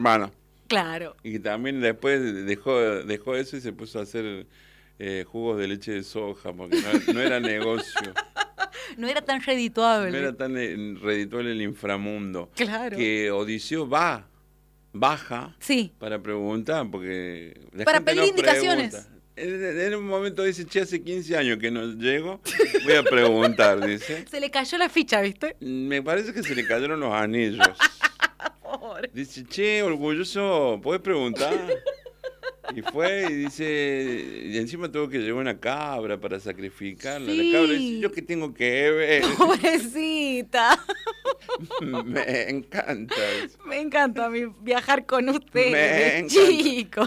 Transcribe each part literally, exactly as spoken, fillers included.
hermano. Claro. Y también después dejó, dejó eso y se puso a hacer eh, jugos de leche de soja, porque no, no era negocio. No era tan redituable. No era tan eh, redituable el inframundo. Claro. Que Odiseo va, baja Sí. para preguntar, porque la Para gente pedir no indicaciones. pregunta. En, en un momento dice, che, hace quince años que no llego, voy a preguntar, dice. Se le cayó la ficha, ¿viste? Me parece que se le cayeron los anillos. Pobre. Dice, che, orgulloso, ¿podés preguntar? Y fue y dice, y encima tuvo que llevar una cabra para sacrificarla. Sí. La cabra dice, ¿yo qué tengo que ver? Pobrecita. Me encanta. Me encanta a mí viajar con usted, Me de encanta. chico.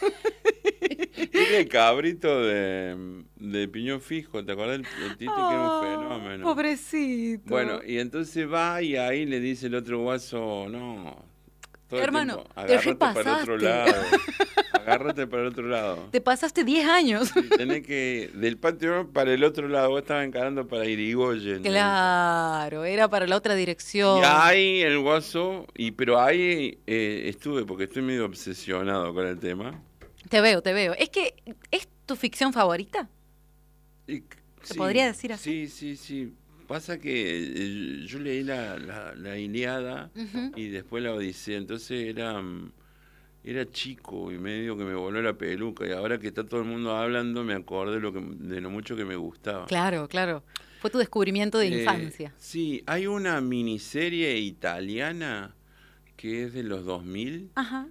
Tiene el cabrito de, de Piñón Fijo, ¿te acuerdas? El, el Tito, que era un Oh, fenómeno. pobrecito. Bueno, y entonces va y ahí le dice el otro guaso, no, todo el Hermano, tiempo, te agárrate para el otro repasaste. lado, agárrate para el otro lado. Te pasaste diez años. Y tenés que, del patio para el otro lado, vos estabas encarando para Irigoyen. Claro, era para la otra dirección. Y ahí el guaso, y pero ahí eh, estuve, porque estoy medio obsesionado con el tema. Te veo, te veo. Es que, ¿es tu ficción favorita? Y, ¿Se podría decir así? Sí, sí, sí. Pasa que eh, yo leí la, la, la Ilíada Ujú. y después la Odisea, entonces era, mm, era chico y medio que me voló la peluca y ahora que está todo el mundo hablando me acordé de lo, que, de lo mucho que me gustaba. Claro, claro. Fue tu descubrimiento de Eh, infancia. Sí, hay una miniserie italiana que es de los dos mil, Ajá.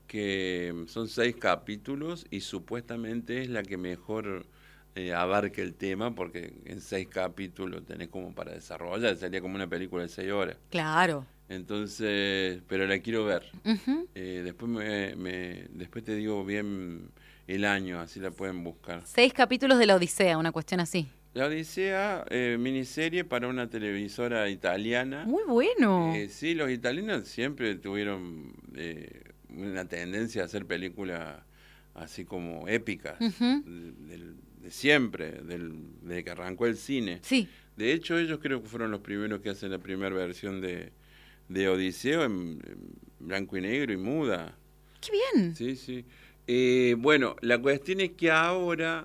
que son seis capítulos y supuestamente es la que mejor eh, abarca el tema, porque en seis capítulos tenés como para desarrollar, sería como una película de seis horas. Claro. Entonces, pero la quiero ver. Ujú. Eh, después, me, me, después te digo bien el año, así la pueden buscar. Seis capítulos de la Odisea, una cuestión así. La Odisea, eh, miniserie para una televisora italiana. Muy bueno. Eh, sí, los italianos siempre tuvieron eh, una tendencia a hacer películas así como épicas, Ujú. de, de- de siempre, del, desde que arrancó el cine. Sí. De hecho, ellos creo que fueron los primeros que hacen la primera versión de, de Odiseo en, en blanco y negro y muda. Qué bien. Sí, sí. Eh, bueno, la cuestión es que ahora,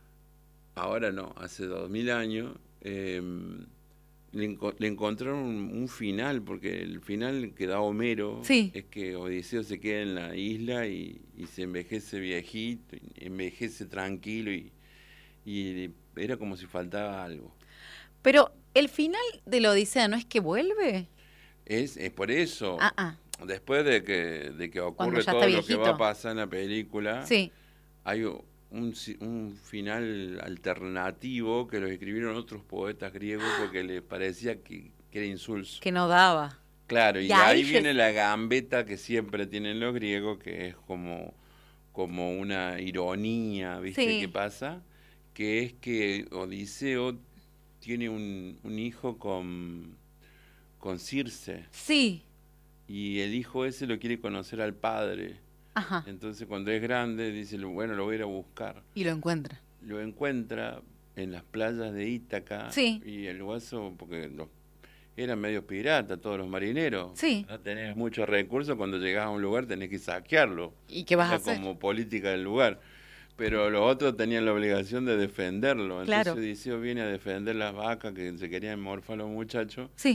ahora no, hace dos mil años, eh, le, enco- le encontraron un, un final, porque el final que da Homero Sí. es que Odiseo se queda en la isla y, y se envejece viejito, y envejece tranquilo y, y era como si faltaba algo. Pero el final de la Odisea no es que vuelve. Es, es por eso, Ah, ah. después de que, de que Cuando ocurre ya todo está lo que va viejito. a pasar en la película, Sí. hay un, si- un final alternativo que lo escribieron otros poetas griegos porque les parecía que, que era insulso. Que no daba. Claro, y Y ahí ahí se- viene la gambeta que siempre tienen los griegos, que es como, como una ironía, ¿viste Sí. qué pasa? Que es que Odiseo tiene un, un hijo con, con Circe, Sí. y el hijo ese lo quiere conocer al padre. Ajá. Entonces cuando es grande dice, bueno, lo voy a ir a buscar. Y lo encuentra. Lo encuentra en las playas de Ítaca. Sí. Y el guaso, porque los, eran medios piratas todos los marineros. Sí. No tenés muchos recursos, cuando llegás a un lugar tenés que saquearlo. ¿Y qué vas Era a hacer? como política del lugar. Pero los otros tenían la obligación de defenderlo. Entonces Claro. Odiseo viene a defender las vacas que se querían morfar los muchachos Sí.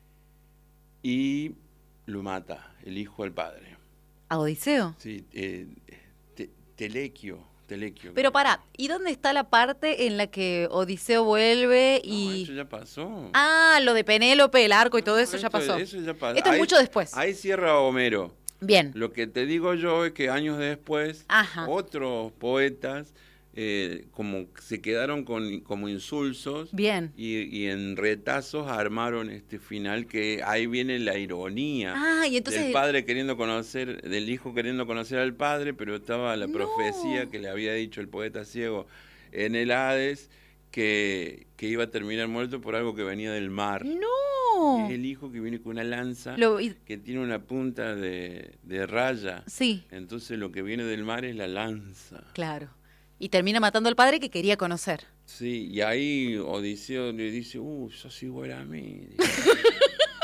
y lo mata, el hijo al padre. ¿A Odiseo? Sí, eh, te- Telequio, Telequio. Pero pará, ¿y dónde está la parte en la que Odiseo vuelve No, y... eso ya pasó. Ah, lo de Penélope, el arco y todo No, eso ya esto- pasó. Eso ya pasó. Esto es Ahí- mucho después. Ahí cierra Homero. Bien. Lo que te digo yo es que años después, Ajá. otros poetas eh, como se quedaron con, como insulsos Bien. y, y en retazos armaron este final que ahí viene la ironía. Ah, y entonces... Del padre queriendo conocer, del hijo queriendo conocer al padre, pero estaba la No. profecía que le había dicho el poeta ciego en el Hades que, que iba a terminar muerto por algo que venía del mar. No. Es el hijo que viene con una lanza Lo- y- que tiene una punta de, de raya. Sí, Entonces lo que viene del mar es la lanza. claro. Y termina matando al padre que quería conocer. Sí, y ahí Odiseo le dice, uh, sos igual a mí.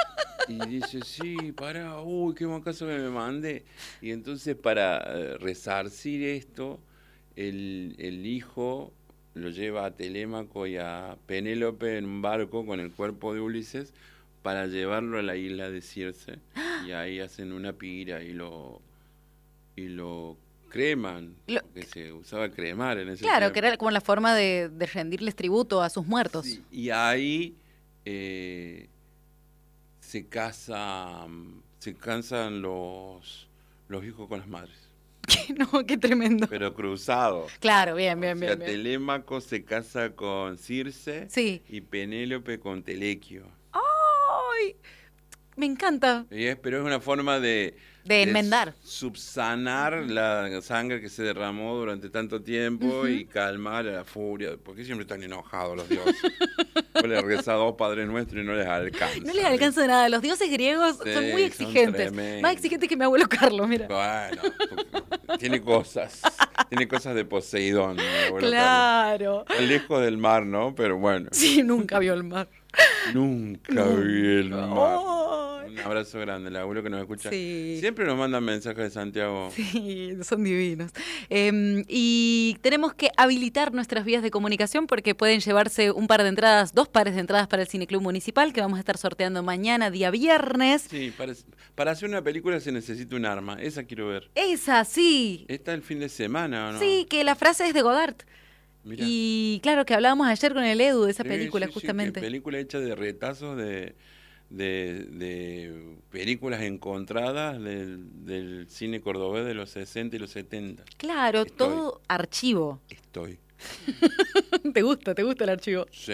Y dice, sí, pará, uy, qué buen caso que me mandé. Y entonces para eh, resarcir esto, el, el hijo lo lleva a Telémaco y a Penélope en un barco con el cuerpo de Ulises para llevarlo a la isla de Circe. Y ahí hacen una pira y lo, y lo creman, Lo- porque se usaba cremar en ese Claro, que tiempo. era como la forma de, de rendirles tributo a sus muertos. Sí, y ahí eh, se casan, se casan los, los hijos con las madres, No, qué tremendo. pero cruzado. Claro, bien, bien, O sea, bien, bien. Telémaco se casa con Circe Sí. y Penélope con Telequio. ¡Ay! Me encanta. Y es- pero es una forma de, De enmendar. subsanar la sangre que se derramó durante tanto tiempo Ujú. y calmar la furia. ¿Por qué siempre están enojados los dioses? Pues les reza a dos Padres Nuestros y no les alcanza. No les alcanza nada. Los dioses griegos Sí, son muy son exigentes. tremendos. Más exigentes que mi abuelo Carlos, mira. Bueno, porque tiene cosas. Tiene cosas de Poseidón. Mi abuelo Claro. Carlos. Está lejos del mar, ¿no? Pero bueno, Sí, nunca vio el mar. nunca vi el mar. Ay. Un abrazo grande, el abuelo que nos escucha. Sí. Siempre nos mandan mensajes de Santiago. Sí, son divinos. Eh, y tenemos que habilitar nuestras vías de comunicación porque pueden llevarse un par de entradas, dos pares de entradas para el Cineclub Municipal que vamos a estar sorteando mañana, día viernes. Sí, para, para hacer una película se necesita un arma. Esa quiero ver. Esa, sí. ¿Está el fin de semana o no? Sí, que la frase es de Godard. Mirá. Y claro que hablábamos ayer con el Edu de esa Sí, película, sí, sí, justamente. que película hecha de retazos de, de, de películas encontradas del, del cine cordobés de los sesenta y los setenta. Claro, Estoy. todo archivo. Estoy. ¿Te gusta? ¿Te gusta el archivo? Sí,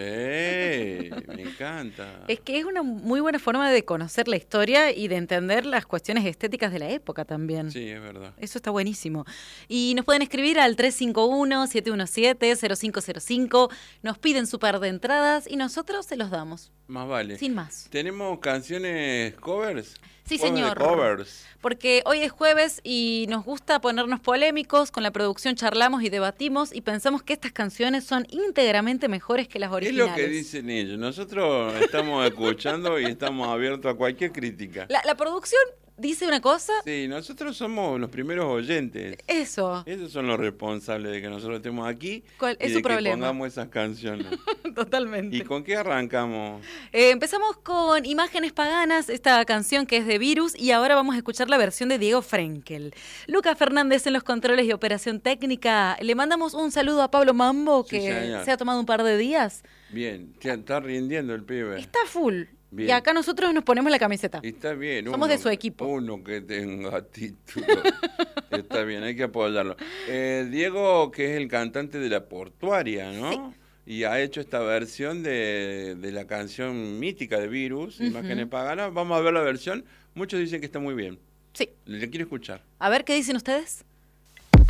me encanta. Es que es una muy buena forma de conocer la historia y de entender las cuestiones estéticas de la época también. Sí, es verdad. Eso está buenísimo. Y nos pueden escribir al tres cinco uno, siete uno siete, cero cinco cero cinco, nos piden su par de entradas y nosotros se los damos, Más vale. sin más. ¿Tenemos canciones covers? Sí, Jueves de señor. covers. Porque hoy es jueves y nos gusta ponernos polémicos, con la producción charlamos y debatimos y pensamos que estas canciones son íntegramente mejores que las Es originales. lo que dicen ellos. Nosotros estamos escuchando y estamos abiertos a cualquier crítica. La, la producción dice una cosa, Sí, nosotros somos los primeros oyentes. eso, Esos son los responsables de que nosotros estemos aquí ¿Cuál y es de su que problema? pongamos esas canciones. totalmente. ¿Y con qué arrancamos? Eh, empezamos con Imágenes Paganas, esta canción que es de Virus, y ahora vamos a escuchar la versión de Diego Frenkel. Lucas Fernández en los controles y operación técnica. Le mandamos un saludo a Pablo Mambo, Sí, que señor. se ha tomado un par de días. Bien, ya está rindiendo el pibe. Está full. Bien. Y acá nosotros nos ponemos la camiseta. Y está bien. Somos de su equipo. Uno que tenga título. Está bien, hay que apoyarlo. Eh, Diego, que es el cantante de La Portuaria, ¿no? Y ha hecho esta versión de, de la canción mítica de Virus, Ujú. Imágenes Paganas. Vamos a ver la versión. Muchos dicen que está muy bien. Sí. Le quiero escuchar. A ver, ¿qué dicen ustedes?